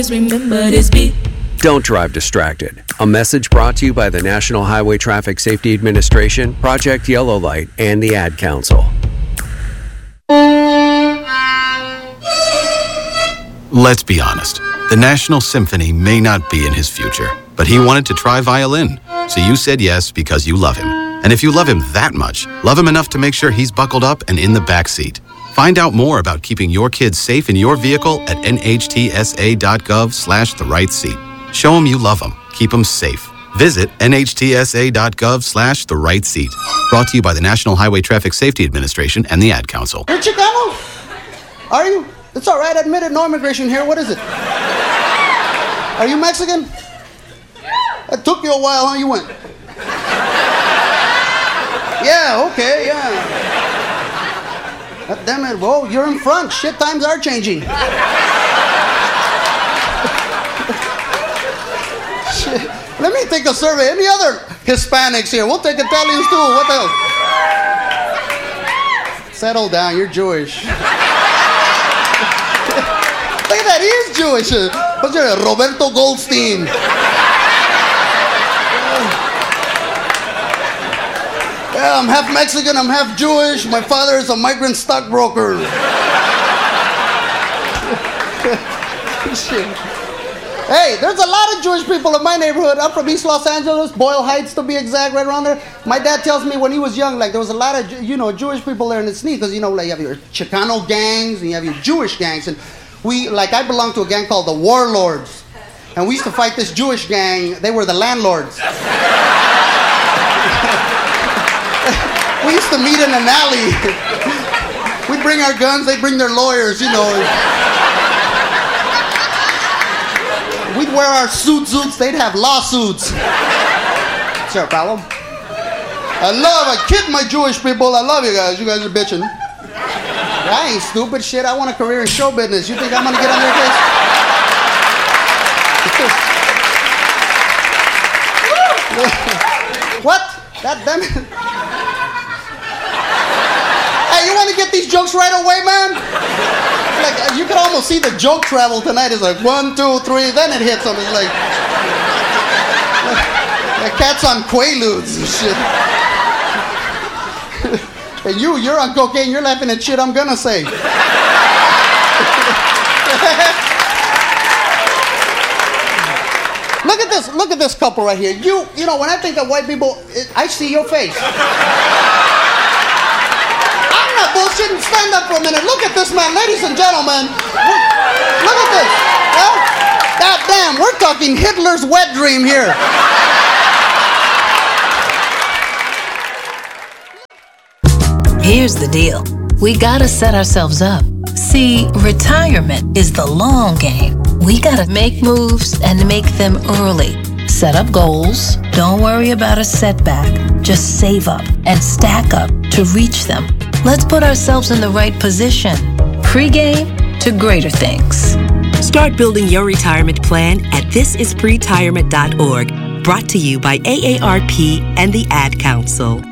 Remember this beat. Don't drive distracted. A message brought to you by the National Highway Traffic Safety Administration, Project Yellow Light, and the Ad Council. Let's be honest. The National Symphony may not be in his future, but he wanted to try violin. So you said yes because you love him. And if you love him that much, love him enough to make sure he's buckled up and in the back seat. Find out more about keeping your kids safe in your vehicle at nhtsa.gov/the-right-seat. Show them you love them. Keep them safe. Visit nhtsa.gov/the-right-seat. Brought to you by the National Highway Traffic Safety Administration and the Ad Council. You're Chicano? Are you? It's all right. Admit it. No immigration here. What is it? Are you Mexican? It took you a while, huh? You went. Yeah, okay, yeah. God damn it. Whoa, you're in front. Shit, times are changing. Shit. Let me take a survey. Any other Hispanics here? We'll take Italians too. What the hell? Settle down. You're Jewish. Look at that. He is Jewish. What's your name? Roberto Goldstein. Yeah, I'm half Mexican, I'm half Jewish. My father is a migrant stockbroker. Hey, there's a lot of Jewish people in my neighborhood. I'm from East Los Angeles, Boyle Heights to be exact, right around there. My dad tells me when he was young, like there was a lot of, Jewish people there, and it's neat because, like you have your Chicano gangs and you have your Jewish gangs. And I belong to a gang called the Warlords. And we used to fight this Jewish gang. They were the landlords. We used to meet in an alley. We'd bring our guns, they'd bring their lawyers, We'd wear our suits, they'd have lawsuits. Is there a problem? I kid my Jewish people, I love you guys are bitching. I ain't stupid shit, I want a career in show business. You think I'm gonna get on their case? What? God damn it. Hey, you want to get these jokes right away, man? Like, you can almost see the joke travel tonight. It's like 1, 2, 3, then it hits them. It's like cats on Quaaludes and shit. And you're on cocaine, you're laughing at shit I'm gonna say. Look at this couple right here. When I think of white people, I see your face. I'm not bullshitting. Stand up for a minute. Look at this man, ladies and gentlemen. Look at this. Well, God damn, we're talking Hitler's wet dream here. Here's the deal. We gotta set ourselves up. See, retirement is the long game. We gotta make moves and make them early. Set up goals. Don't worry about a setback. Just save up and stack up to reach them. Let's put ourselves in the right position. Pre-game to greater things. Start building your retirement plan at thisispretirement.org. Brought to you by AARP and the Ad Council.